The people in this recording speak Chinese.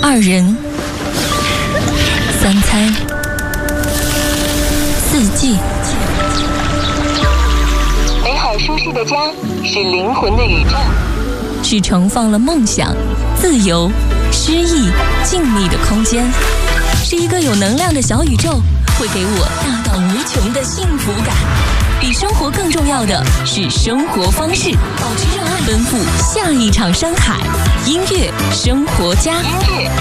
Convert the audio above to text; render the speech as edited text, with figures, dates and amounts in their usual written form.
2人、3餐、4季。 美好舒适的家是灵魂的宇宙， 是盛放了梦想、自由、诗意、静谧的空间，是一个有能量的小宇宙，会给我大到无穷的幸福感。比生活更重要的是生活方式，保持热爱，奔赴下一场山海。音乐生活家。